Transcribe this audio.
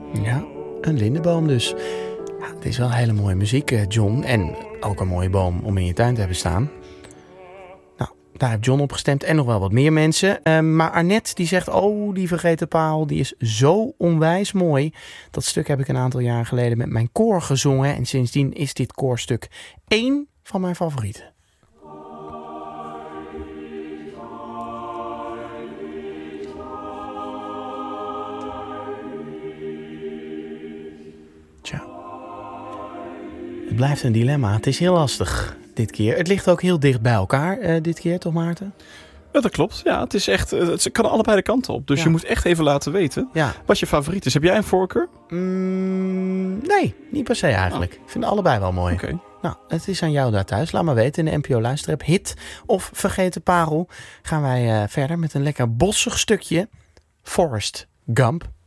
Ja, een lindenboom dus. Ja, het is wel hele mooie muziek, John. En ook een mooie boom om in je tuin te hebben staan. Nou, daar heeft John op gestemd en nog wel wat meer mensen. Maar Arnett die zegt, die vergeten parel, die is zo onwijs mooi. Dat stuk heb ik een aantal jaren geleden met mijn koor gezongen. En sindsdien is dit koorstuk 1 van mijn favorieten. Het blijft een dilemma. Het is heel lastig dit keer. Het ligt ook heel dicht bij elkaar dit keer, toch Maarten? Ja, dat klopt. Ja, het is echt, het kan allebei de kanten op. Dus je moet echt even laten weten wat je favoriet is. Heb jij een voorkeur? Nee, niet per se eigenlijk. Ik vind allebei wel mooi. Okay. Nou, het is aan jou daar thuis. Laat maar weten in de NPO Luisterapp. Hit of vergeten parel. Gaan wij verder met een lekker bossig stukje. Forrest Gump.